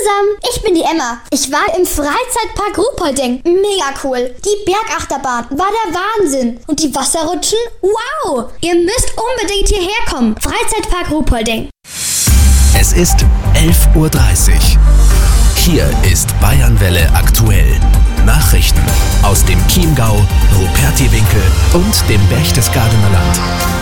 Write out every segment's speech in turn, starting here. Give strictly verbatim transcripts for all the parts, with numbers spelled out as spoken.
zusammen, ich bin die Emma. Ich war im Freizeitpark Ruhpolding. Mega cool. Die Bergachterbahn war der Wahnsinn. Und die Wasserrutschen? Wow! Ihr müsst unbedingt hierher kommen. Freizeitpark Ruhpolding. Es ist elf Uhr dreißig. Hier ist Bayernwelle aktuell. Nachrichten aus dem Chiemgau, Rupertiwinkel und dem Berchtesgadener Land.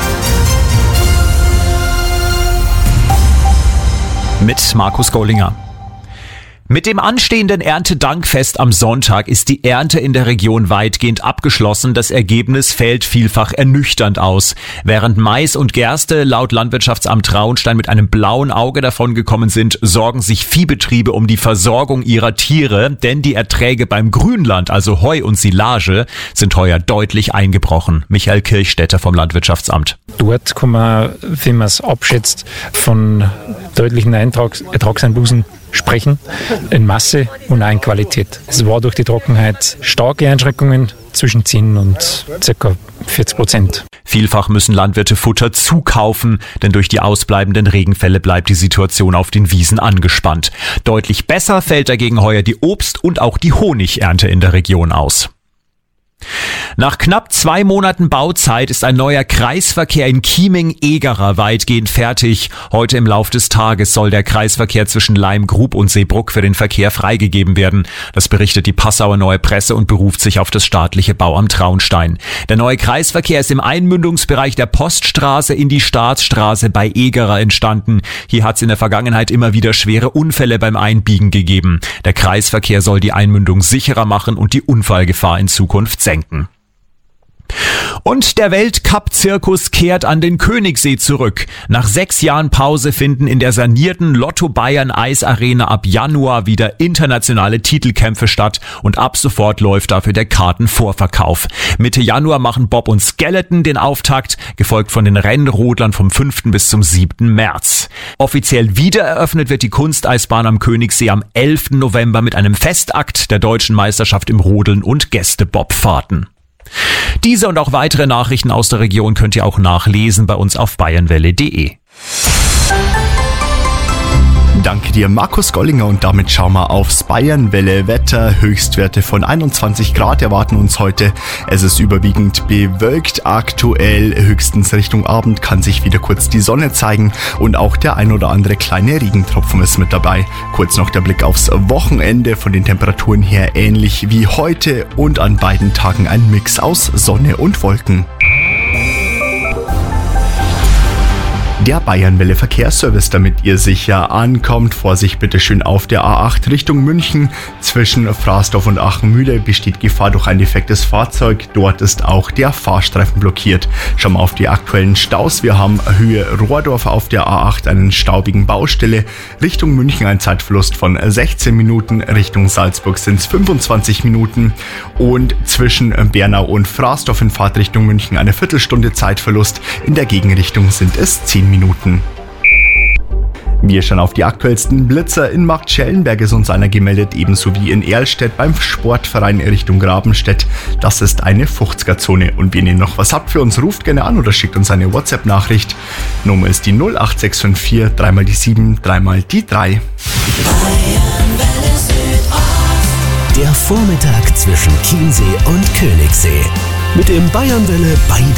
Mit Markus Gollinger. Mit dem anstehenden Erntedankfest am Sonntag ist die Ernte in der Region weitgehend abgeschlossen. Das Ergebnis fällt vielfach ernüchternd aus. Während Mais und Gerste laut Landwirtschaftsamt Traunstein mit einem blauen Auge davongekommen sind, sorgen sich Viehbetriebe um die Versorgung ihrer Tiere, denn die Erträge beim Grünland, also Heu und Silage, sind heuer deutlich eingebrochen. Michael Kirchstätter vom Landwirtschaftsamt. Dort kann man, wenn man es abschätzt, von deutlichen Eintrags- Ertragseinbußen sprechen, in Masse und auch in Qualität. Es war durch die Trockenheit starke Einschränkungen zwischen zehn und ca. vierzig Prozent. Vielfach müssen Landwirte Futter zukaufen, denn durch die ausbleibenden Regenfälle bleibt die Situation auf den Wiesen angespannt. Deutlich besser fällt dagegen heuer die Obst- und auch die Honigernte in der Region aus. Nach knapp zwei Monaten Bauzeit ist ein neuer Kreisverkehr in Chieming-Egerer weitgehend fertig. Heute im Lauf des Tages soll der Kreisverkehr zwischen Leim, Grub und Seebrugg für den Verkehr freigegeben werden. Das berichtet die Passauer Neue Presse und beruft sich auf das staatliche Bauamt Traunstein. Der neue Kreisverkehr ist im Einmündungsbereich der Poststraße in die Staatsstraße bei Egerer entstanden. Hier hat es in der Vergangenheit immer wieder schwere Unfälle beim Einbiegen gegeben. Der Kreisverkehr soll die Einmündung sicherer machen und die Unfallgefahr in Zukunft senken. Und der Weltcup-Zirkus kehrt an den Königssee zurück. Nach sechs Jahren Pause finden in der sanierten Lotto Bayern Eisarena ab Januar wieder internationale Titelkämpfe statt und ab sofort läuft dafür der Kartenvorverkauf. Mitte Januar machen Bob und Skeleton den Auftakt, gefolgt von den Rennrodlern vom fünften bis zum siebten März. Offiziell wiedereröffnet wird die Kunsteisbahn am Königssee am elften November mit einem Festakt der deutschen Meisterschaft im Rodeln und Gästebobfahrten. Diese und auch weitere Nachrichten aus der Region könnt ihr auch nachlesen bei uns auf bayernwelle punkt de. Danke dir, Markus Gollinger, und damit schauen wir aufs Bayernwelle Wetter. Höchstwerte von einundzwanzig Grad erwarten uns heute. Es ist überwiegend bewölkt aktuell. Höchstens Richtung Abend kann sich wieder kurz die Sonne zeigen und auch der ein oder andere kleine Regentropfen ist mit dabei. Kurz noch der Blick aufs Wochenende. Von den Temperaturen her ähnlich wie heute und an beiden Tagen ein Mix aus Sonne und Wolken. Der Bayernwelle Verkehrsservice, damit ihr sicher ankommt. Vorsicht bitte schön auf der A acht Richtung München. Zwischen Frasdorf und Achenmühle besteht Gefahr durch ein defektes Fahrzeug. Dort ist auch der Fahrstreifen blockiert. Schauen wir auf die aktuellen Staus. Wir haben Höhe Rohrdorf auf der A acht einen staubigen Baustelle. Richtung München ein Zeitverlust von sechzehn Minuten. Richtung Salzburg sind es fünfundzwanzig Minuten. Und zwischen Bernau und Frasdorf in Fahrtrichtung München eine Viertelstunde Zeitverlust. In der Gegenrichtung sind es zehn Minuten. Wir schauen auf die aktuellsten Blitzer. In Marktschellenberg ist uns einer gemeldet, ebenso wie in Erlstedt beim Sportverein Richtung Grabenstedt. Das ist eine fünfziger-Zone. Und wenn ihr noch was habt für uns, ruft gerne an oder schickt uns eine WhatsApp-Nachricht. Nummer ist die null acht sechs fünf vier, dreimal die sieben, dreimal die drei. Der Vormittag zwischen Chiemsee und Königssee. Mit dem Bayernwelle Beide